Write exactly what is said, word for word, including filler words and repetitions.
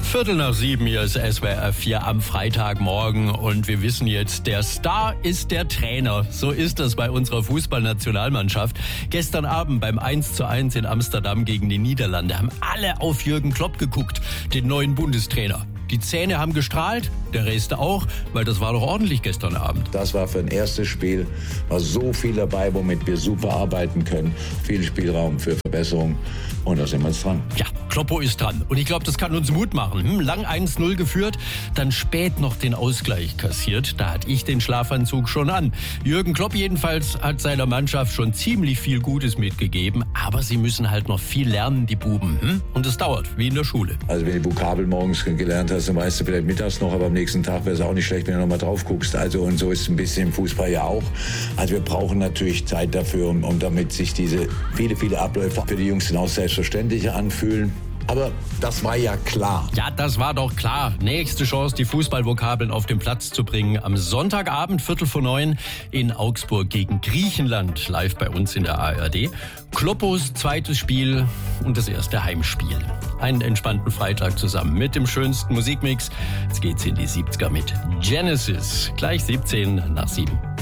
Viertel nach sieben, hier ist S W R vier am Freitagmorgen und wir wissen jetzt, der Star ist der Trainer. So ist das bei unserer Fußballnationalmannschaft. Gestern Abend beim eins zu eins in Amsterdam gegen die Niederlande haben alle auf Jürgen Klopp geguckt, den neuen Bundestrainer. Die Zähne haben gestrahlt, der Rest auch, weil das war doch ordentlich gestern Abend. Das war für ein erstes Spiel, war so viel dabei, womit wir super arbeiten können. Viel Spielraum für Verbesserung und da sind wir jetzt dran. Ja, Kloppo ist dran und ich glaube, das kann uns Mut machen. Hm, lang eins null geführt, dann spät noch den Ausgleich kassiert. Da hatte ich den Schlafanzug schon an. Jürgen Klopp jedenfalls hat seiner Mannschaft schon ziemlich viel Gutes mitgegeben, aber sie müssen halt noch viel lernen, die Buben. Hm? Und es dauert, wie in der Schule. Also wenn du Vokabel morgens gelernt hast, dann weißt du vielleicht mittags noch, aber am nächsten Tag wäre es auch nicht schlecht, wenn du noch mal drauf guckst. Also und so ist es ein bisschen im Fußball ja auch. Also wir brauchen natürlich Zeit dafür, um, um damit sich diese viele, viele Abläufe für die Jungs dann auch selbstverständlicher anfühlen. Aber das war ja klar. Ja, das war doch klar. Nächste Chance, die Fußballvokabeln auf den Platz zu bringen. Am Sonntagabend, Viertel vor neun, in Augsburg gegen Griechenland. Live bei uns in der A R D. Kloppos zweites Spiel und das erste Heimspiel. Einen entspannten Freitag zusammen mit dem schönsten Musikmix. Jetzt geht's in die siebziger mit Genesis. Gleich siebzehn nach sieben.